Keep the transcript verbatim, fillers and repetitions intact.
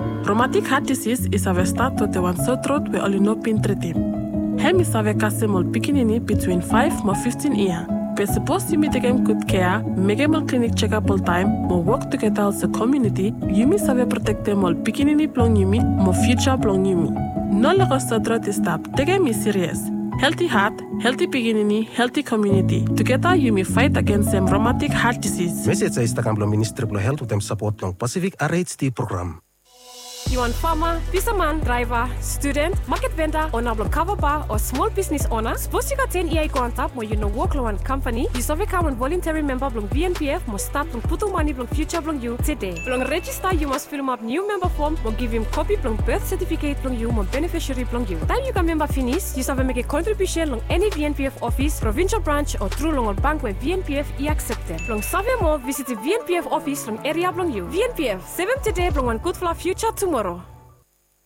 Rheumatic heart disease is a start to the one sore throat we only know pin treatim. Hem is a kasemol pikinini between five to fifteen years. We're supposed to meet again good care, make a clinic check-up all time, more work together as a community, yumi save protect them all pikinini plong yumi, more future plong yumi. No longer start to stop, take me serious. Healthy heart, healthy pikinini, healthy community. Together you may fight against them rheumatic heart disease. Message is the Ministry of Health with them support long Pacific R H D program. You want farmer, fisherman, driver, student, market vendor, or nablo cover bar or small business owner? Suppose you got ten E I go on top where you know work one company. You survey come and voluntary member blong V N P F must start blong putu money blong future blong you today. Blong register you must fill up new member form or give him copy blong birth certificate blong you more beneficiary blong you. Time you can member finish, you survey make a contribution long any V N P F office, provincial branch or through long or bank where V N P F is accepted. Blong survey more visit the V N P F office long area blong you. V N P F seven today blong one good for our future tomorrow.